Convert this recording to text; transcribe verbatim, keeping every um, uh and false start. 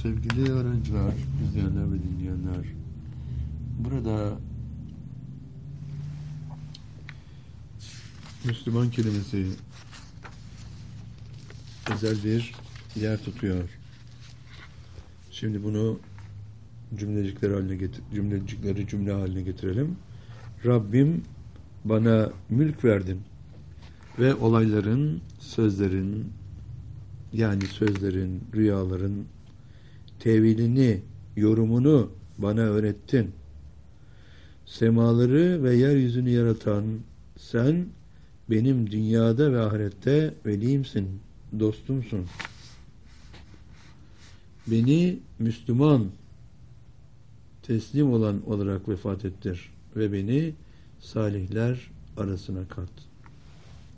Sevgili öğrenciler, izleyenler ve dinleyenler, burada Müslüman kelimesi özel bir yer tutuyor. Şimdi bunu cümlecikler haline getir, cümlecikleri cümle haline getirelim. Rabbim bana mülk verdin ve olayların, sözlerin, yani sözlerin, rüyaların tevilini, yorumunu bana öğrettin. Semaları ve yeryüzünü yaratan sen benim dünyada ve ahirette velimsin, dostumsun. Beni Müslüman, teslim olan olarak vefat ettir ve beni salihler arasına kat.